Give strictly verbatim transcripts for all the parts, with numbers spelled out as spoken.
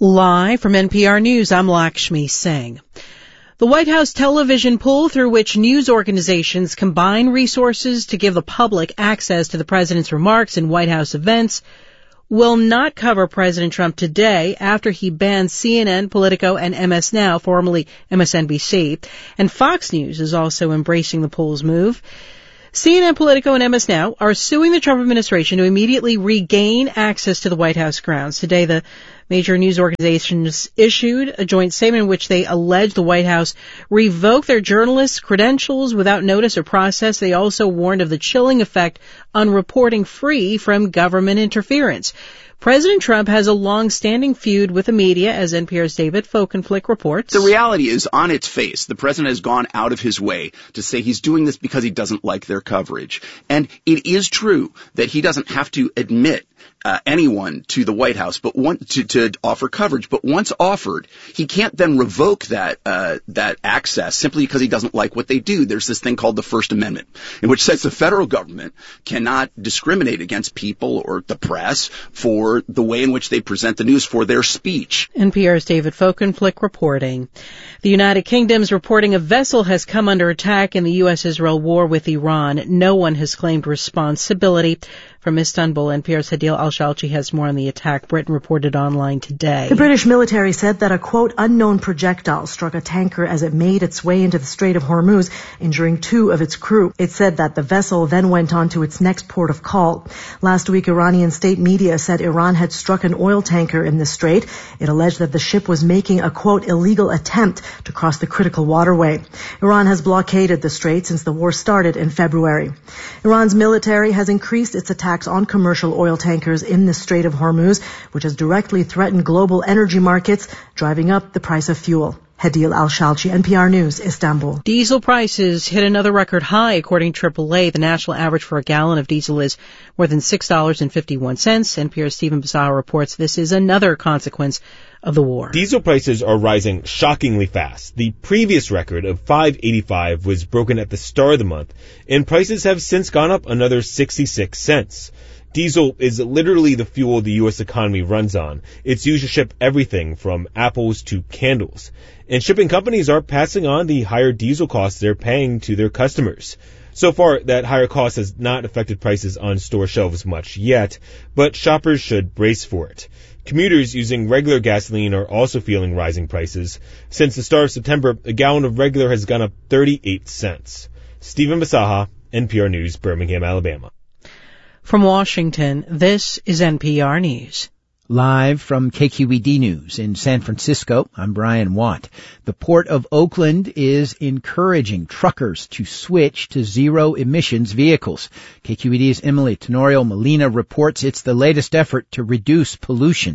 Live from N P R News, I'm Lakshmi Singh. The White House television pool through which news organizations combine resources to give the public access to the president's remarks and White House events will not cover President Trump today after he banned C N N, Politico, and M S Now, formerly M S N B C. And Fox News is also embracing the pool's move. C N N, Politico, and M S Now are suing the Trump administration to immediately regain access to the White House grounds. Today, the major news organizations issued a joint statement in which they allege the White House revoked their journalists' credentials without notice or process. They also warned of the chilling effect on reporting free from government interference. President Trump has a long-standing feud with the media, as N P R's David Folkenflik reports. The reality is, on its face, the president has gone out of his way to say he's doing this because he doesn't like their coverage. And it is true that he doesn't have to admit Uh, anyone to the White House, but want to, to offer coverage. But once offered, he can't then revoke that uh, that access simply because he doesn't like what they do. There's this thing called the First Amendment, in which says the federal government cannot discriminate against people or the press for the way in which they present the news, for their speech. N P R's David Folkenflik reporting. The United Kingdom's reporting a vessel has come under attack in the U S Israel war with Iran. No one has claimed responsibility. From Istanbul, N P R's Hadil Al-Shalchi has more on the attack. Britain reported online today. The British military said that a, quote, unknown projectile struck a tanker as it made its way into the Strait of Hormuz, injuring two of its crew. It said that the vessel then went on to its next port of call. Last week, Iranian state media said Iran had struck an oil tanker in the strait. It alleged that the ship was making a, quote, illegal attempt to cross the critical waterway. Iran has blockaded the strait since the war started in February. Iran's military has increased its attacks on commercial oil tankers in the Strait of Hormuz, which has directly threatened global energy markets, driving up the price of fuel. Hadil Al-Shalchi, N P R News, Istanbul. Diesel prices hit another record high, according to triple A. The national average for a gallon of diesel is more than six dollars and fifty-one cents. N P R's Stephen Basaha reports this is another consequence of the war. Diesel prices are rising shockingly fast. The previous record of five dollars and eighty-five cents was broken at the start of the month, and prices have since gone up another sixty-six cents. Diesel is literally the fuel the U S economy runs on. It's used to ship everything from apples to candles. And shipping companies are passing on the higher diesel costs they're paying to their customers. So far, that higher cost has not affected prices on store shelves much yet, but shoppers should brace for it. Commuters using regular gasoline are also feeling rising prices. Since the start of September, a gallon of regular has gone up thirty-eight cents. Stephen Basaha, N P R News, Birmingham, Alabama. From Washington, this is N P R News. Live from K Q E D News in San Francisco, I'm Brian Watt. The Port of Oakland is encouraging truckers to switch to zero-emissions vehicles. K Q E D's Emily Tenorio Molina reports it's the latest effort to reduce pollution.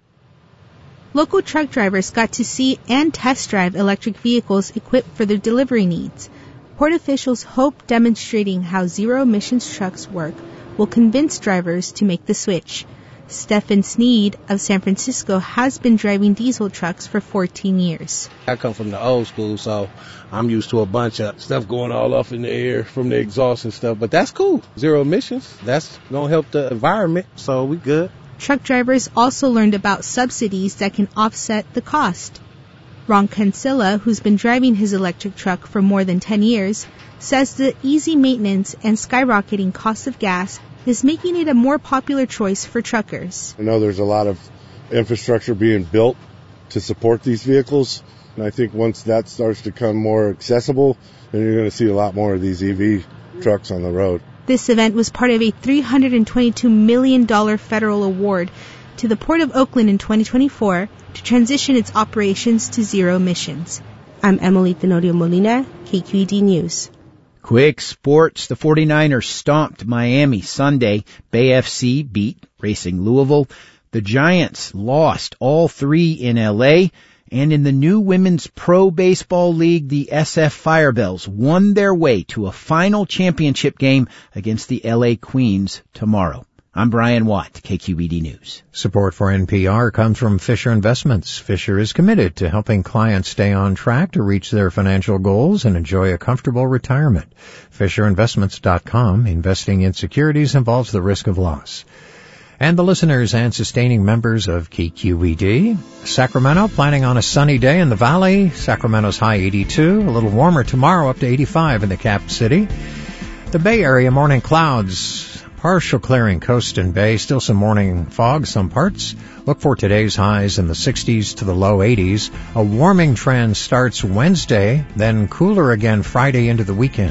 Local truck drivers got to see and test drive electric vehicles equipped for their delivery needs. Port officials hope demonstrating how zero-emissions trucks work will convince drivers to make the switch. Stephen Sneed of San Francisco has been driving diesel trucks for fourteen years. I come from the old school, so I'm used to a bunch of stuff going all off in the air from the exhaust and stuff, but that's cool. Zero emissions, that's going to help the environment, so we good. Truck drivers also learned about subsidies that can offset the cost. Ron Cancilla, who's been driving his electric truck for more than ten years, says the easy maintenance and skyrocketing cost of gas is making it a more popular choice for truckers. I know there's a lot of infrastructure being built to support these vehicles, and I think once that starts to become more accessible, then you're going to see a lot more of these E V trucks on the road. This event was part of a three hundred twenty-two million dollars federal award to the Port of Oakland in twenty twenty-four to transition its operations to zero emissions. I'm Emily Tenorio Molina, K Q E D News. Quick sports. The 49ers stomped Miami Sunday. Bay F C beat Racing Louisville. The Giants lost all three in L A. And in the new Women's Pro Baseball League, the S F Firebells won their way to a final championship game against the L A Queens tomorrow. I'm Brian Watt, K Q E D News. Support for N P R comes from Fisher Investments. Fisher is committed to helping clients stay on track to reach their financial goals and enjoy a comfortable retirement. Fisher Investments dot com. Investing in securities involves the risk of loss. And the listeners and sustaining members of K Q E D. Sacramento, planning on a sunny day in the valley. Sacramento's high eighty-two. A little warmer tomorrow, up to eighty-five in the Cap City. The Bay Area, morning clouds. Partial clearing coast and bay. Still some morning fog, some parts. Look for today's highs in the sixties to the low eighties. A warming trend starts Wednesday, then cooler again Friday into the weekend.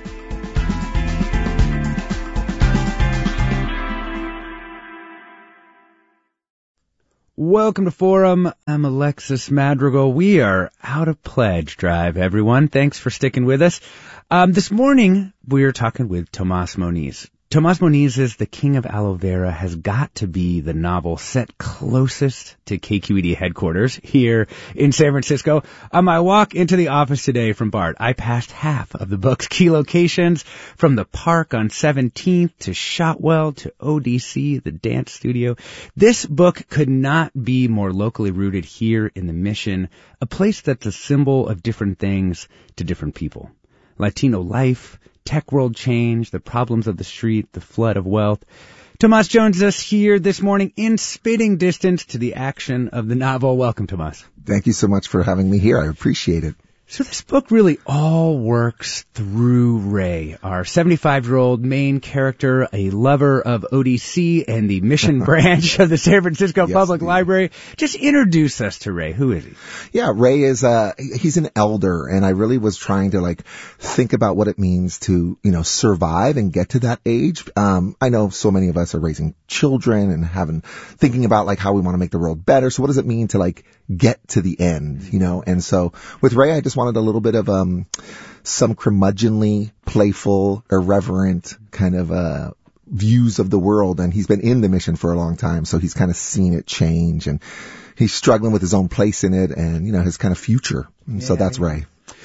Welcome to Forum. I'm Alexis Madrigal. We are out of pledge drive, everyone. Thanks for sticking with us. Um, this morning, we are talking with Tomas Moniz. Tomas Moniz's The King of Aloe Vera has got to be the novel set closest to K Q E D headquarters here in San Francisco. On my walk into the office today from BART, I passed half of the book's key locations, from the park on seventeenth to Shotwell to O D C, the dance studio. This book could not be more locally rooted here in the Mission, a place that's a symbol of different things to different people. Latino life, tech world change, the problems of the street, the flood of wealth. Tomas joins us here this morning in spitting distance to the action of the novel. Welcome, Tomas. Thank you so much for having me here. I appreciate it. So this book really all works through Ray, our seventy-five-year-old main character, a lover of O D C and the Mission branch of the San Francisco yes, Public indeed. Library. Just introduce us to Ray. Who is he? Yeah, Ray is, uh, he's an elder, and I really was trying to, like, think about what it means to, you know, survive and get to that age. Um, I know so many of us are raising children and having, thinking about, like, how we want to make the world better. So what does it mean to, like, get to the end, you know? And so with Ray, I just wanted a little bit of um some curmudgeonly, playful, irreverent kind of uh views of the world. And he's been in the Mission for a long time, so he's kind of seen it change, and he's struggling with his own place in it and, you know, his kind of future. And yeah, so that's yeah. Ray.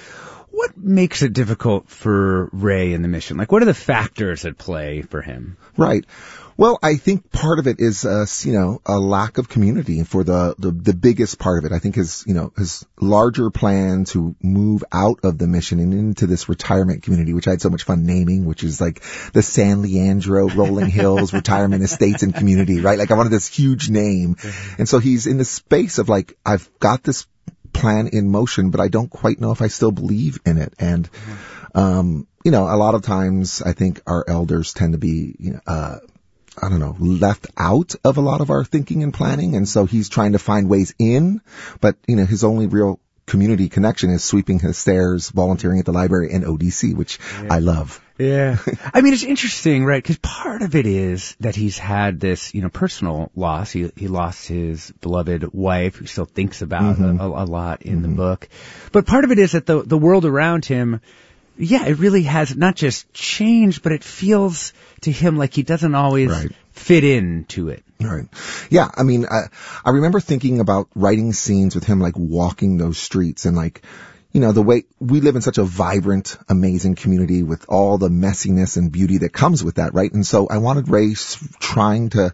What makes it difficult for Ray in the Mission? Like, what are the factors at play for him? Right. Well, I think part of it is, uh, you know, a lack of community. For the, the, the biggest part of it, I think his, you know, his larger plan to move out of the Mission and into this retirement community, which I had so much fun naming, which is like the San Leandro Rolling Hills Retirement Estates and Community, right? Like, I wanted this huge name. And so he's in the space of, like, I've got this plan in motion, but I don't quite know if I still believe in it. And, um, you know, a lot of times I think our elders tend to be, you know, uh, I don't know, left out of a lot of our thinking and planning. And so he's trying to find ways in, but, you know, his only real community connection is sweeping his stairs, volunteering at the library, and O D C, which yeah. I love. Yeah. I mean, it's interesting, right? Because part of it is that he's had this, you know, personal loss. He he lost his beloved wife, who still thinks about mm-hmm. a, a lot in mm-hmm. the book. But part of it is that the the world around him, yeah, it really has not just changed, but it feels to him like he doesn't always right. fit into it. Right. Yeah. I mean, I, I remember thinking about writing scenes with him, like walking those streets, and, like, you know, the way we live in such a vibrant, amazing community with all the messiness and beauty that comes with that, right? And so I wanted Ray trying to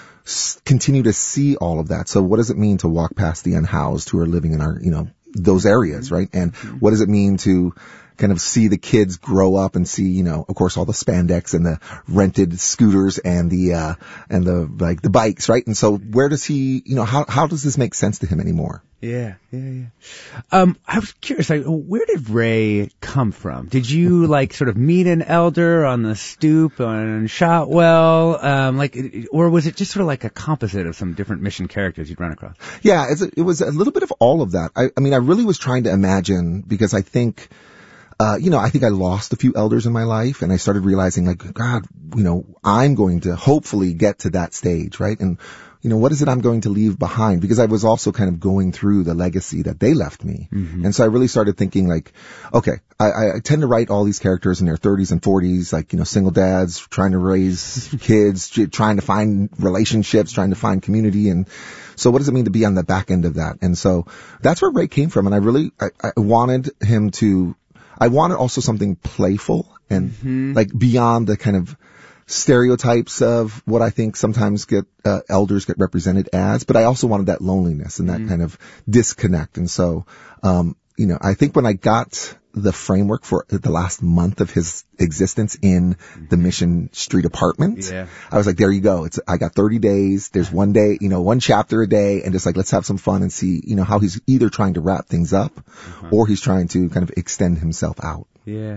s- continue to see all of that. So what does it mean to walk past the unhoused who are living in our, you know, those areas, right? And what does it mean to kind of see the kids grow up and see, you know, of course, all the spandex and the rented scooters and the, uh, and the, like, the bikes, right? And so where does he, you know, how, how does this make sense to him anymore? Yeah, yeah, yeah. Um, I was curious, like, where did Ray come from? Did you, like, sort of meet an elder on the stoop on Shotwell? Um, like, or was it just sort of like a composite of some different Mission characters you'd run across? Yeah, it's a, it was a little bit of all of that. I, I mean, I really was trying to imagine, because I think, Uh, you know, I think I lost a few elders in my life, and I started realizing, like, God, you know, I'm going to hopefully get to that stage, right? And, you know, what is it I'm going to leave behind? Because I was also kind of going through the legacy that they left me. Mm-hmm. And so I really started thinking, like, okay, I, I tend to write all these characters in their thirties and forties, like, you know, single dads trying to raise kids, trying to find relationships, trying to find community. And so what does it mean to be on the back end of that? And so that's where Ray came from. And I really, I, I wanted him to, I wanted also something playful and mm-hmm. like beyond the kind of stereotypes of what I think sometimes get uh, elders get represented as, but I also wanted that loneliness and that mm-hmm. kind of disconnect. And so um you know, I think when I got the framework for the last month of his existence in the Mission Street apartment, Yeah. I was like, there you go. It's, I got thirty days. There's one day, you know, one chapter a day, and just like, let's have some fun and see, you know, how he's either trying to wrap things up Uh-huh. or he's trying to kind of extend himself out. Yeah.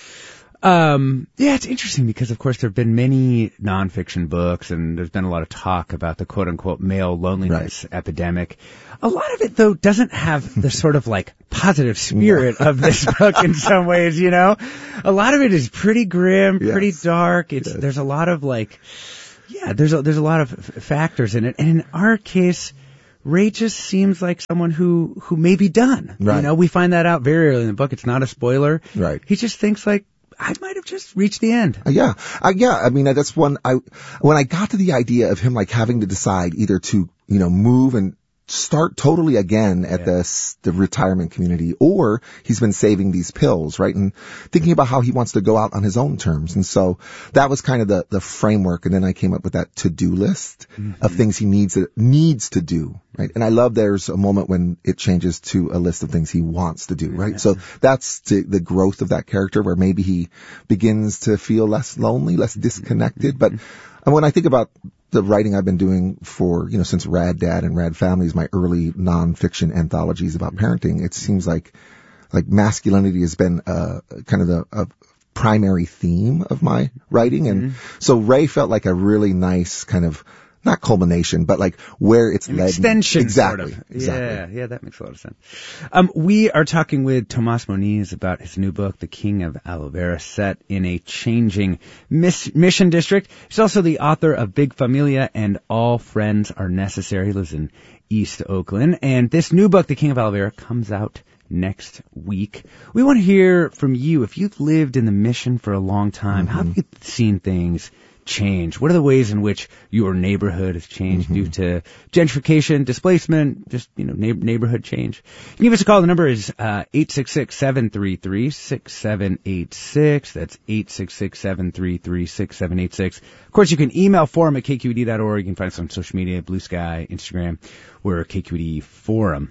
Um, yeah, it's interesting because, of course, there have been many nonfiction books, and there's been a lot of talk about the quote-unquote male loneliness epidemic. A lot of it, though, doesn't have the sort of, like, positive spirit of this book in some ways, you know? A lot of it is pretty grim, Yes. pretty dark. It's Yes. There's a lot of, like, yeah, there's a, there's a lot of f- factors in it. And in our case, Ray just seems like someone who, who may be done. Right. You know, we find that out very early in the book. It's not a spoiler. Right. He just thinks, like, I might have just reached the end. Uh, yeah, uh, yeah. I mean, that's one. I when I got to the idea of him like having to decide either to you know move and start totally again at Yeah. the s- the retirement community, or he's been saving these pills, right? And thinking about how he wants to go out on his own terms. And so that was kind of the the framework. And then I came up with that to do list Mm-hmm. of things he needs needs to do, right? And I love there's a moment when it changes to a list of things he wants to do, right? So that's the, the growth of that character, where maybe he begins to feel less lonely, less disconnected. But and when I think about the writing I've been doing for, you know, since Rad Dad and Rad Families, my early nonfiction anthologies about parenting, it seems like, like masculinity has been, uh, kind of the, a primary theme of my writing. And so Ray felt like a really nice kind of, not culmination, but like where it's An led. extension, exactly, sort of. exactly. Yeah, yeah, that makes a lot of sense. Um, we are talking with Tomas Moniz about his new book, The King of Aloe Vera, set in a changing mis- mission district. He's also the author of Big Familia and All Friends Are Necessary. He lives in East Oakland. And this new book, The King of Aloe Vera, comes out next week. We want to hear from you. If you've lived in the mission for a long time, mm-hmm. how have you seen things change? What are the ways in which your neighborhood has changed mm-hmm. due to gentrification, displacement, just, you know, neighbor- neighborhood change? You can give us a call. The number is uh eight six six, seven three three, six seven eight six. That's eight six six, seven three three, six seven eight six. Of course, you can email forum at k q e d dot org. You can find us on social media, Blue Sky, Instagram. We're K Q E D Forum.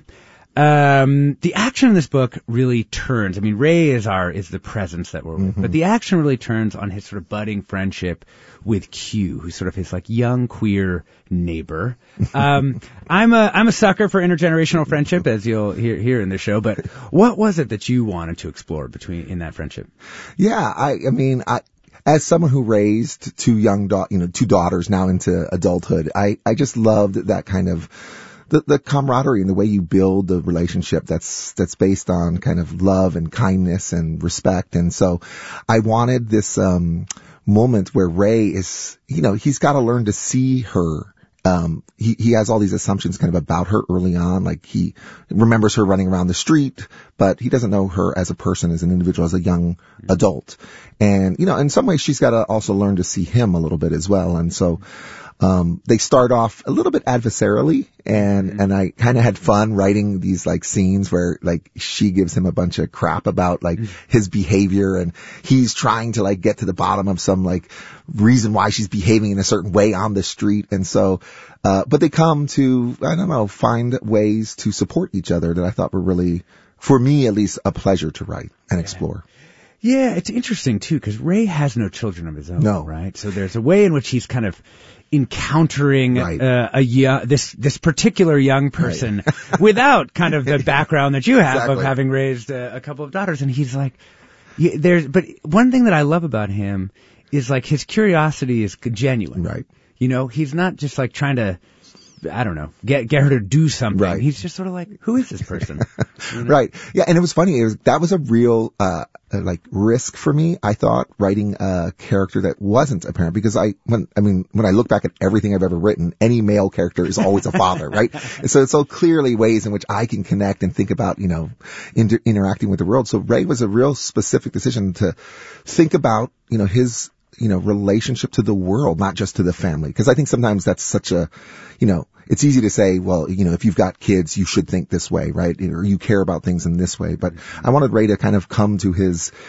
Um, the action in this book really turns. I mean, Ray is our, is the presence that we're with, mm-hmm. but the action really turns on his sort of budding friendship with Q, who's sort of his like young queer neighbor. Um, I'm a, I'm a sucker for intergenerational friendship, as you'll hear here in the show, but what was it that you wanted to explore between, in that friendship? Yeah, I, I mean, I, as someone who raised two young, da- you know, two daughters now into adulthood, I, I just loved that kind of, The, the camaraderie and the way you build the relationship that's, that's based on kind of love and kindness and respect. And so I wanted this, um, moment where Ray is, you know, he's got to learn to see her. Um, he, he has all these assumptions kind of about her early on. Like he remembers her running around the street, but he doesn't know her as a person, as an individual, as a young adult. And, you know, in some ways she's got to also learn to see him a little bit as well. And so, Um, they start off a little bit adversarially, and, mm-hmm. and I kind of had fun writing these like scenes where like she gives him a bunch of crap about like mm-hmm. his behavior, and he's trying to like get to the bottom of some like reason why she's behaving in a certain way on the street. And so, uh, but they come to, I don't know, find ways to support each other that I thought were really, for me at least, a pleasure to write and yeah. explore. Yeah, it's interesting too, because Ray has no children of his own, no. right? So there's a way in which he's kind of encountering right. uh, a young, this this particular young person right. without kind of the background that you have exactly. of having raised uh, a couple of daughters. And he's like, yeah, there's. But one thing that I love about him is like his curiosity is genuine, right? You know, he's not just like trying to, I don't know, get get her to do something. Right. He's just sort of like, who is this person? You know? Right. Yeah, and it was funny. It was, that was a real, uh, like risk for me, I thought, writing a character that wasn't a parent, because I, when, I mean, when I look back at everything I've ever written, any male character is always a father, right? And so it's so clearly ways in which I can connect and think about, you know, inter- interacting with the world. So Ray was a real specific decision to think about, you know, his, you know, relationship to the world, not just to the family. Because I think sometimes that's such a, you know, it's easy to say, well, you know, if you've got kids, you should think this way, right? Or you care about things in this way. But I wanted Ray to kind of come to his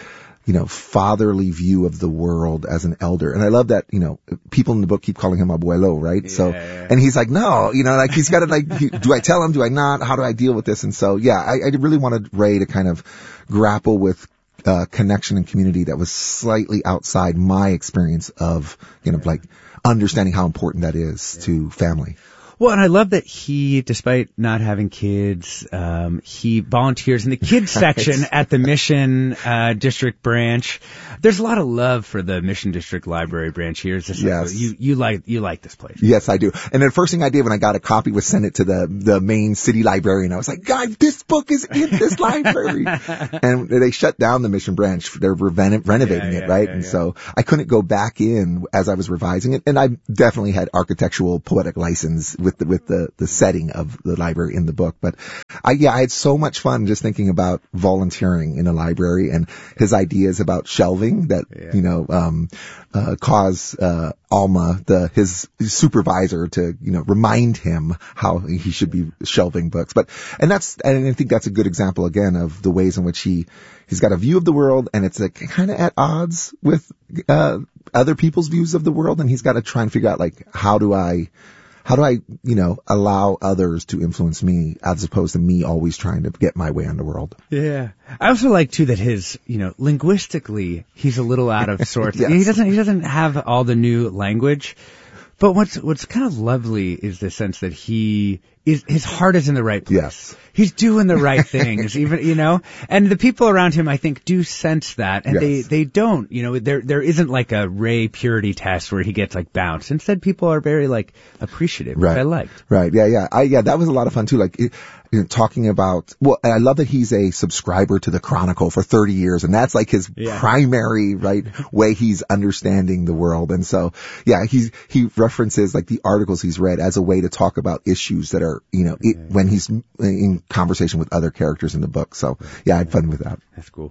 you know, fatherly view of the world as an elder. And I love that, you know, people in the book keep calling him abuelo, right? Yeah, so, yeah. And he's like, no, you know, like he's got to like, he, do I tell him? Do I not? How do I deal with this? And so, yeah, I, I really wanted Ray to kind of grapple with uh, connection and community that was slightly outside my experience of, you know, like understanding how important that is yeah. to family. Well, and I love that he, despite not having kids, um, he volunteers in the kids section at the Mission uh, District branch. There's a lot of love for the Mission District Library branch here. Is this yes. You you like you like this place? Yes, I do. And the first thing I did when I got a copy was send it to the the main city librarian. I was like, guys, this book is in this library. And they shut down the Mission branch. They're reno- renovating yeah, yeah, it, right? Yeah, and yeah. so I couldn't go back in as I was revising it. And I definitely had architectural poetic license with the, with the, the setting of the library in the book. But I, yeah, I had so much fun just thinking about volunteering in a library and his ideas about shelving that, yeah. you know, um, uh, cause, uh, Alma, the, his supervisor to, you know, remind him how he should be shelving books. But, and that's, and I think that's a good example again of the ways in which he, he's got a view of the world and it's like kind of at odds with, uh, other people's views of the world. And he's got to try and figure out like, how do I, How do I, you know, allow others to influence me as opposed to me always trying to get my way in the world? Yeah. I also like too that his, you know, linguistically, he's a little out of sorts. Yes. He doesn't, he doesn't have all the new language. But what's, what's kind of lovely is the sense that he is, his heart is in the right place. Yes. He's doing the right things, even, you know, and the people around him, I think, do sense that, and yes. they, they don't, you know, there, there isn't like a Ray purity test where he gets like bounced. Instead, people are very like appreciative, right. which I liked. Right. Yeah. Yeah. I, yeah, that was a lot of fun too. Like, it, you know, talking about, well, I love that he's a subscriber to the Chronicle for thirty years, and that's like his yeah. primary, right, way he's understanding the world. And so, yeah, he's, he references like the articles he's read as a way to talk about issues that are, you know, okay. it, when he's in conversation with other characters in the book. So, yeah, I had fun with that. That's cool.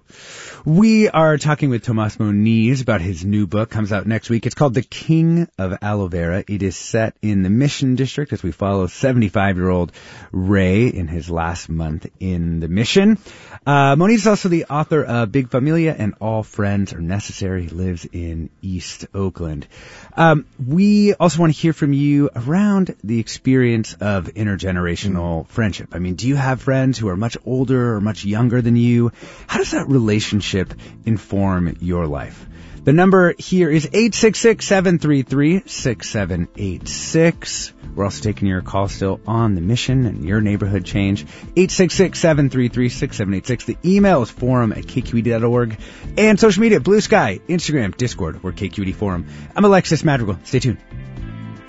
We are talking with Tomas Moniz about his new book. Comes out next week. It's called The King of Aloe Vera. It is set in the Mission District as we follow seventy-five-year-old Ray in his last month in the Mission. Uh, Moniz is also the author of Big Familia and All Friends Are Necessary. He lives in East Oakland. Um, we also want to hear from you around the experience of intergenerational mm. friendship. I mean, do you have friends who are much older or much younger than you? How does that relationship inform your life? The number here is eight six six, seven three three, six seven eight six. We're also taking your call still on the Mission and your neighborhood change. eight six six, seven three three, six seven eight six. The email is forum at k q e d dot org. And social media, Blue Sky, Instagram, Discord, or K Q E D Forum. I'm Alexis Madrigal. Stay tuned.